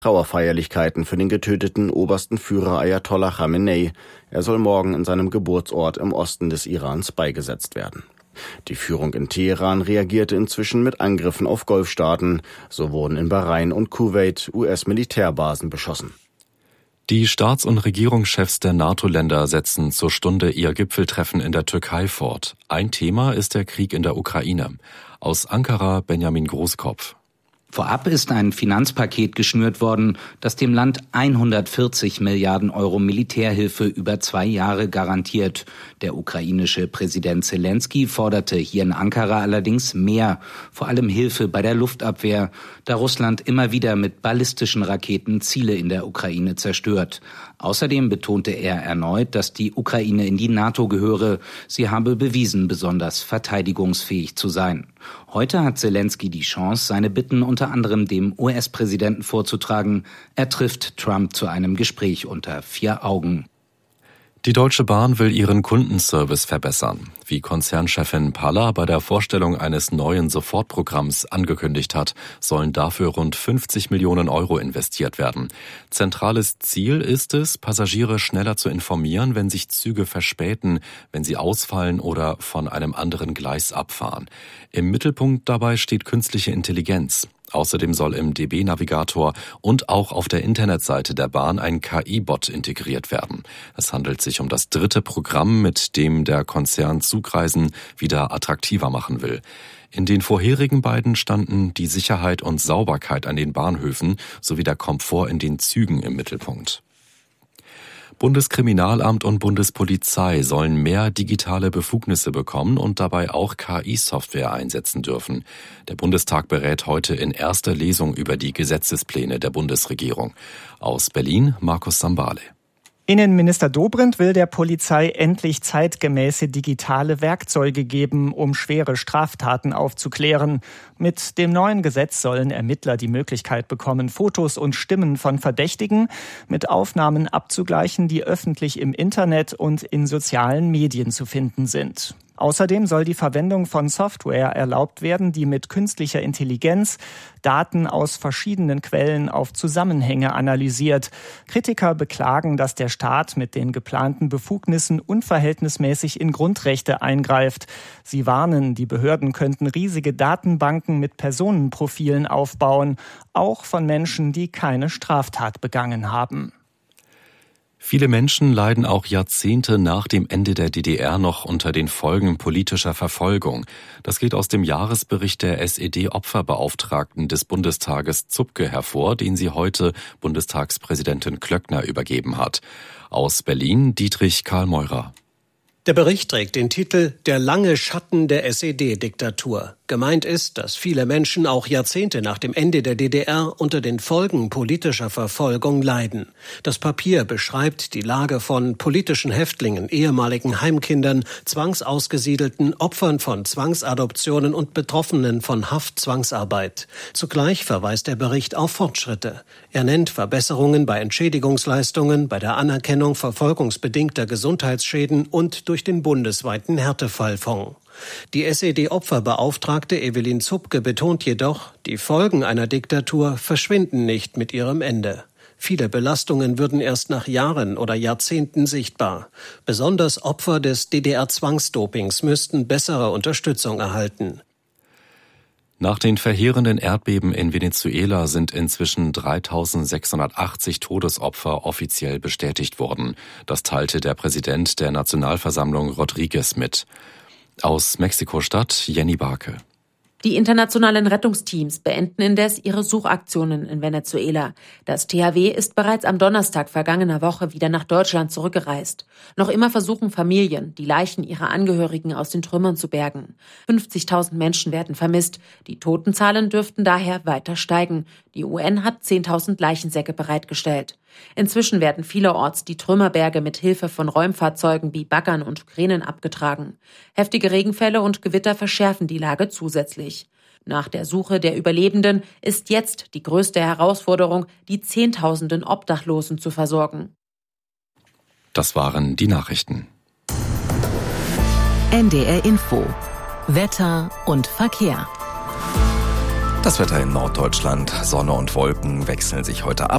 Trauerfeierlichkeiten für den getöteten obersten Führer Ayatollah Khamenei. Er soll morgen in seinem Geburtsort im Osten des Irans beigesetzt werden. Die Führung in Teheran reagierte inzwischen mit Angriffen auf Golfstaaten. So wurden in Bahrain und Kuwait US-Militärbasen beschossen. Die Staats- und Regierungschefs der NATO-Länder setzen zur Stunde ihr Gipfeltreffen in der Türkei fort. Ein Thema ist der Krieg in der Ukraine. Aus Ankara Benjamin Großkopf. Vorab ist ein Finanzpaket geschnürt worden, das dem Land 140 Milliarden Euro Militärhilfe über 2 Jahre garantiert. Der ukrainische Präsident Zelensky forderte hier in Ankara allerdings mehr, vor allem Hilfe bei der Luftabwehr, da Russland immer wieder mit ballistischen Raketen Ziele in der Ukraine zerstört. Außerdem betonte er erneut, dass die Ukraine in die NATO gehöre. Sie habe bewiesen, besonders verteidigungsfähig zu sein. Heute hat Zelensky die Chance, seine Bitten unter anderem dem US-Präsidenten vorzutragen. Er trifft Trump zu einem Gespräch unter 4 Augen. Die Deutsche Bahn will ihren Kundenservice verbessern. Wie Konzernchefin Palla bei der Vorstellung eines neuen Sofortprogramms angekündigt hat, sollen dafür rund 50 Millionen Euro investiert werden. Zentrales Ziel ist es, Passagiere schneller zu informieren, wenn sich Züge verspäten, wenn sie ausfallen oder von einem anderen Gleis abfahren. Im Mittelpunkt dabei steht künstliche Intelligenz. Außerdem soll im DB-Navigator und auch auf der Internetseite der Bahn ein KI-Bot integriert werden. Es handelt sich um das 3. Programm, mit dem der Konzern Zugreisen wieder attraktiver machen will. In den vorherigen beiden standen die Sicherheit und Sauberkeit an den Bahnhöfen sowie der Komfort in den Zügen im Mittelpunkt. Bundeskriminalamt und Bundespolizei sollen mehr digitale Befugnisse bekommen und dabei auch KI-Software einsetzen dürfen. Der Bundestag berät heute in erster Lesung über die Gesetzespläne der Bundesregierung. Aus Berlin Markus Sambale. Innenminister Dobrindt will der Polizei endlich zeitgemäße digitale Werkzeuge geben, um schwere Straftaten aufzuklären. Mit dem neuen Gesetz sollen Ermittler die Möglichkeit bekommen, Fotos und Stimmen von Verdächtigen mit Aufnahmen abzugleichen, die öffentlich im Internet und in sozialen Medien zu finden sind. Außerdem soll die Verwendung von Software erlaubt werden, die mit künstlicher Intelligenz Daten aus verschiedenen Quellen auf Zusammenhänge analysiert. Kritiker beklagen, dass der Staat mit den geplanten Befugnissen unverhältnismäßig in Grundrechte eingreift. Sie warnen, die Behörden könnten riesige Datenbanken mit Personenprofilen aufbauen, auch von Menschen, die keine Straftat begangen haben. Viele Menschen leiden auch Jahrzehnte nach dem Ende der DDR noch unter den Folgen politischer Verfolgung. Das geht aus dem Jahresbericht der SED-Opferbeauftragten des Bundestages Zupke hervor, den sie heute Bundestagspräsidentin Klöckner übergeben hat. Aus Berlin Dietrich Karl Meurer. Der Bericht trägt den Titel »Der lange Schatten der SED-Diktatur«. Gemeint ist, dass viele Menschen auch Jahrzehnte nach dem Ende der DDR unter den Folgen politischer Verfolgung leiden. Das Papier beschreibt die Lage von politischen Häftlingen, ehemaligen Heimkindern, zwangsausgesiedelten, Opfern von Zwangsadoptionen und Betroffenen von Haftzwangsarbeit. Zugleich verweist der Bericht auf Fortschritte. Er nennt Verbesserungen bei Entschädigungsleistungen, bei der Anerkennung verfolgungsbedingter Gesundheitsschäden und durch den bundesweiten Härtefallfonds. Die SED-Opferbeauftragte Evelyn Zupke betont jedoch, die Folgen einer Diktatur verschwinden nicht mit ihrem Ende. Viele Belastungen würden erst nach Jahren oder Jahrzehnten sichtbar. Besonders Opfer des DDR-Zwangsdopings müssten bessere Unterstützung erhalten. Nach den verheerenden Erdbeben in Venezuela sind inzwischen 3.680 Todesopfer offiziell bestätigt worden. Das teilte der Präsident der Nationalversammlung Rodriguez mit. Aus Mexiko-Stadt Jenny Barke. Die internationalen Rettungsteams beenden indes ihre Suchaktionen in Venezuela. Das THW ist bereits am Donnerstag vergangener Woche wieder nach Deutschland zurückgereist. Noch immer versuchen Familien, die Leichen ihrer Angehörigen aus den Trümmern zu bergen. 50.000 Menschen werden vermisst. Die Totenzahlen dürften daher weiter steigen. Die UN hat 10.000 Leichensäcke bereitgestellt. Inzwischen werden vielerorts die Trümmerberge mit Hilfe von Räumfahrzeugen wie Baggern und Kränen abgetragen. Heftige Regenfälle und Gewitter verschärfen die Lage zusätzlich. Nach der Suche der Überlebenden ist jetzt die größte Herausforderung, die Zehntausenden Obdachlosen zu versorgen. Das waren die Nachrichten. NDR Info. Wetter und Verkehr. Das Wetter in Norddeutschland. Sonne und Wolken wechseln sich heute ab.